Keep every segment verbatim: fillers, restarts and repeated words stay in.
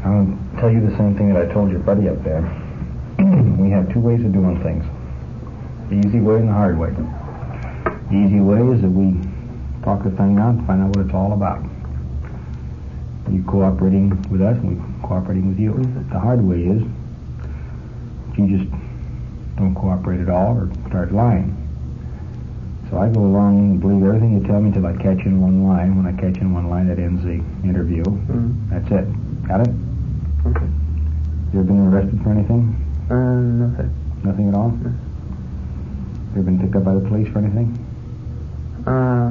I'll tell you the same thing that I told your buddy up there. We have two ways of doing things. The easy way and the hard way. The easy way is that we talk the thing out and find out what it's all about. You cooperating with us and we cooperating with you. The hard way is you just don't cooperate at all or start lying. So I go along and believe everything you tell me until I catch you in one line. When I catch you in one line, that ends the interview. Mm. That's it. Got it? Okay. You ever been arrested for anything? Uh, no, sir. Nothing at all? No. You ever been picked up by the police for anything? Uh,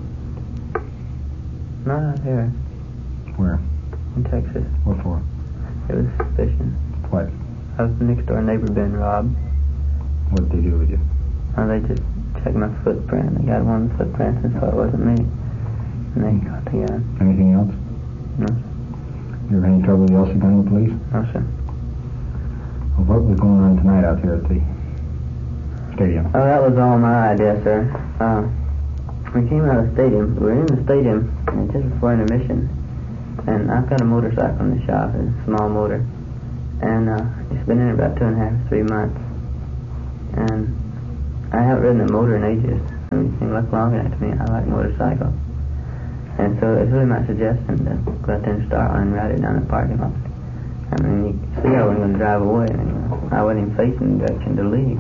not here. Where? In Texas. What for? It was suspicion. What? I was the next door neighbor been robbed. What did they do with you? Uh, they just checked my footprint. They got one of the footprints and thought it wasn't me. And they got the gun. Anything else? No. You ever had any trouble with the Elsie gun with the police? No, sir. Well, what was going on tonight out here at the stadium? Oh, that was all my idea, sir. Uh, we came out of the stadium. We were in the stadium and just before intermission. And I've got a motorcycle in the shop. It's a small motor. And uh, it's been in it about two and a half, three months. And I haven't ridden a motor in ages. I mean, it seemed like long enough to me. I like motorcycles. And so it's really my suggestion to go out there and start one and ride it down the parking lot. I mean, you can see I wasn't going to drive away. I, mean, I wasn't even facing the direction to leave.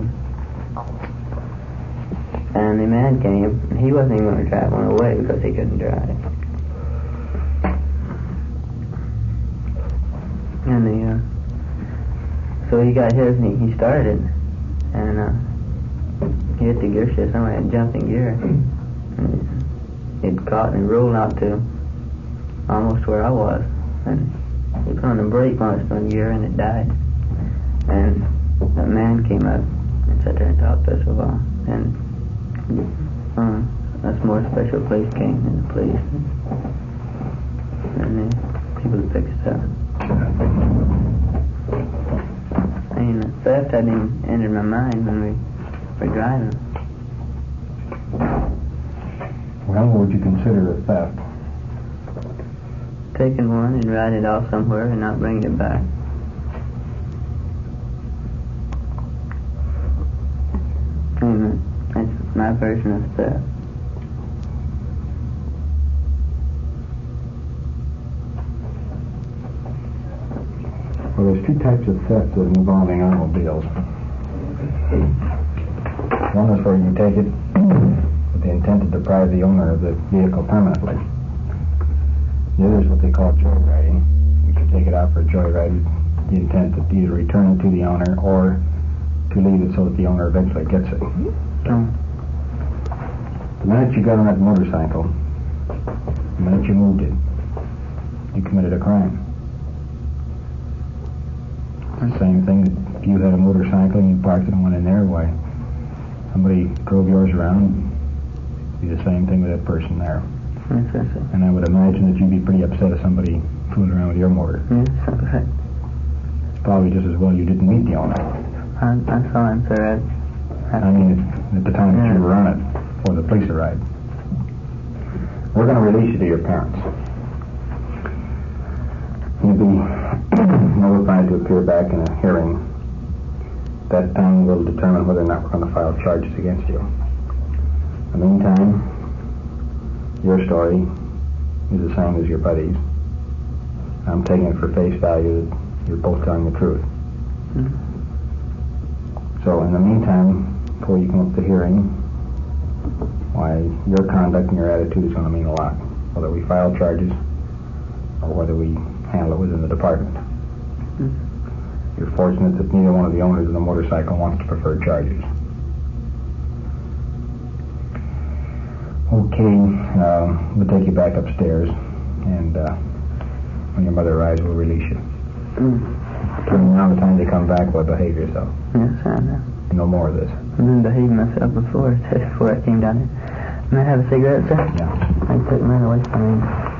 And the man came, and he wasn't even going to drive one away because he couldn't drive. And the, uh, so he got his, and he, he started it. And, uh, he hit the gear shift. Somebody had jumped in gear. And it caught and rolled out to almost where I was. And he put on the brake on its one gear and it died. And that man came up and sat there and talked to us for a while. And um, a more special police came, and the police. And the people that picked us up. I mean, the theft hadn't even entered my mind when we were driving. Well, what would you consider a theft? Taking one and riding it off somewhere and not bringing it back. I mean, that's my version of theft. Well, there's two types of theft involving automobiles. One is where you take it with the intent to deprive the owner of the vehicle permanently. The other is what they call joyriding. You can take it out for a joyride with the intent to either return it to the owner or to leave it so that the owner eventually gets it. Mm. The minute you got on that motorcycle, the minute you moved it, you committed a crime. The same thing that if you had a motorcycle and you parked it and went in there, why, somebody drove yours around, it'd be the same thing with that person there. Yes, yes, yes. And I would imagine that you'd be pretty upset if somebody fooling around with your motor. Yes, okay. Probably just as well you didn't meet the owner. I, I saw him, sir. I, I, I mean, at the time that yeah. you were on it, before the police arrived. We're going to release you to your parents. You'll be notified to appear back in a hearing. That time will determine whether or not we're going to file charges against you. In the meantime, your story is the same as your buddy's. I'm taking it for face value that you're both telling the truth. Mm-hmm. So in the meantime, before you come up to hearing, why, your conduct and your attitude is going to mean a lot, whether we file charges or whether we handle it within the department. Mm-hmm. You're fortunate that neither one of the owners of the motorcycle wants to prefer charges. Okay, um, we'll take you back upstairs, and uh, when your mother arrives, we'll release you. Mm-hmm. Between now and the time they come back, well, behave yourself. Yes, I know. No more of this. I've been behaving myself before, before I came down here. May I have a cigarette, sir? Yeah. I took mine away from me.